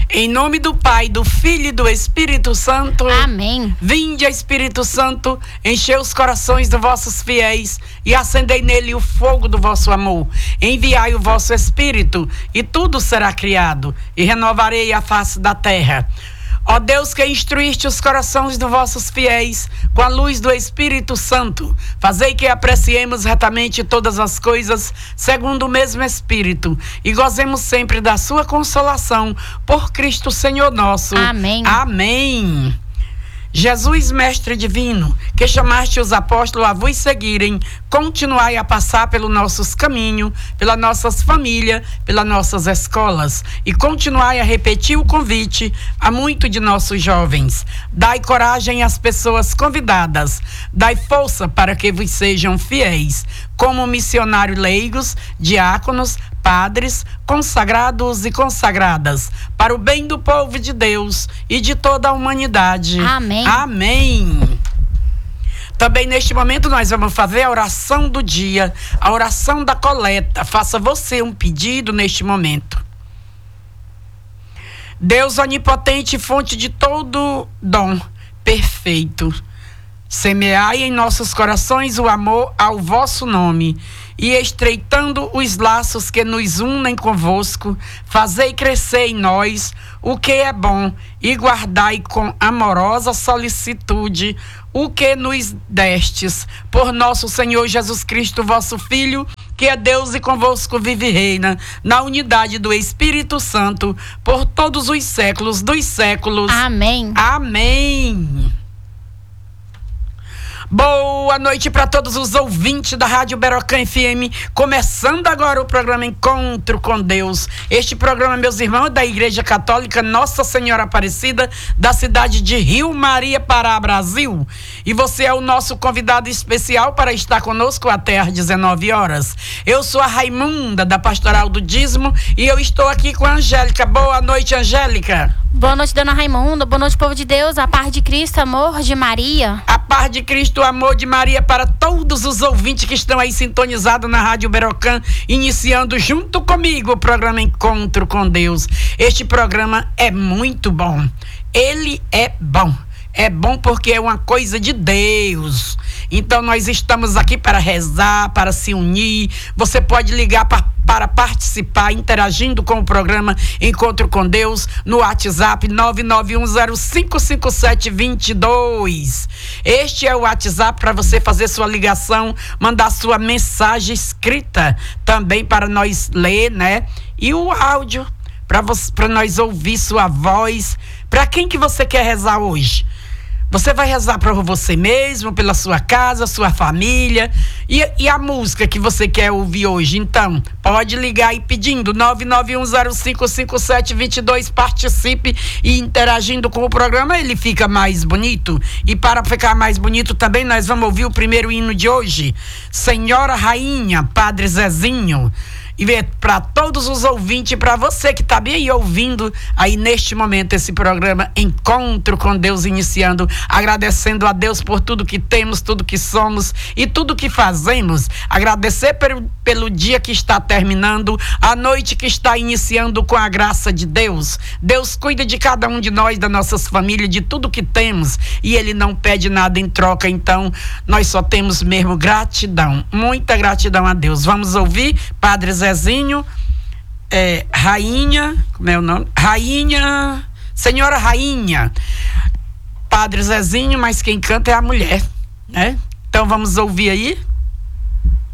Em nome do Pai, do Filho e do Espírito Santo. Amém. Vinde, Espírito Santo, enchei os corações dos vossos fiéis e acendei nele o fogo do vosso amor. Enviai o vosso Espírito e tudo será criado e renovarei a face da terra. Ó Deus, que instruíste os corações dos vossos fiéis com a luz do Espírito Santo, fazei que apreciemos retamente todas as coisas segundo o mesmo Espírito e gozemos sempre da sua consolação por Cristo Senhor nosso. Amém. Amém. Jesus, Mestre Divino, que chamaste os apóstolos a vos seguirem, continuai a passar pelos nossos caminhos, pelas nossas famílias, pelas nossas escolas e continuai a repetir o convite a muitos de nossos jovens. Dai coragem às pessoas convidadas, dai força para que vos sejam fiéis, como missionários leigos, diáconos, padres, consagrados e consagradas, para o bem do povo de Deus e de toda a humanidade. Amém. Amém. Também neste momento nós vamos fazer a oração do dia, a oração da coleta. Faça você um pedido neste momento. Deus onipotente, fonte de todo dom perfeito, semeai em nossos corações o amor ao vosso nome e estreitando os laços que nos unem convosco, fazei crescer em nós o que é bom e guardai com amorosa solicitude o que nos destes, por nosso Senhor Jesus Cristo, vosso Filho, que é Deus e convosco vive e reina, na unidade do Espírito Santo, por todos os séculos dos séculos. Amém. Amém. Boa noite para todos os ouvintes da Rádio Berocã FM, começando agora o programa Encontro com Deus. Este programa, meus irmãos, é da Igreja Católica Nossa Senhora Aparecida, da cidade de Rio Maria, Pará, Brasil. E você é o nosso convidado especial para estar conosco até às 19 horas. Eu sou a Raimunda, da Pastoral do Dízimo, e eu estou aqui com a Angélica. Boa noite, Angélica. Boa noite, dona Raimunda. Boa noite, povo de Deus. A paz de Cristo, amor de Maria. A paz de Cristo, o amor de Maria para todos os ouvintes que estão aí sintonizados na Rádio Berocã, iniciando junto comigo o programa Encontro com Deus. Este programa é muito bom. Ele é bom. É bom porque é uma coisa de Deus. Então nós estamos aqui para rezar, para se unir. Você pode ligar para participar, interagindo com o programa Encontro com Deus no WhatsApp 991055722. Este é o WhatsApp para você fazer sua ligação, mandar sua mensagem escrita também para nós ler, né? E o áudio para nós ouvir sua voz. Para quem que você quer rezar hoje? Você vai rezar para você mesmo, pela sua casa, sua família e a música que você quer ouvir hoje. Então, pode ligar aí pedindo 991055722, participe e interagindo com o programa, ele fica mais bonito. E para ficar mais bonito também, nós vamos ouvir o primeiro hino de hoje, Senhora Rainha, Padre Zezinho. E para todos os ouvintes, para você que está bem aí ouvindo aí neste momento esse programa Encontro com Deus iniciando, agradecendo a Deus por tudo que temos, tudo que somos e tudo que fazemos. Agradecer pelo dia que está terminando, a noite que está iniciando com a graça de Deus. Deus cuida de cada um de nós, das nossas famílias, de tudo que temos e Ele não pede nada em troca. Então, nós só temos mesmo gratidão, muita gratidão a Deus. Vamos ouvir Padre Zezinho, Rainha, como é o nome? Rainha, Senhora Rainha, Padre Zezinho, mas quem canta é a mulher, né? Então vamos ouvir aí.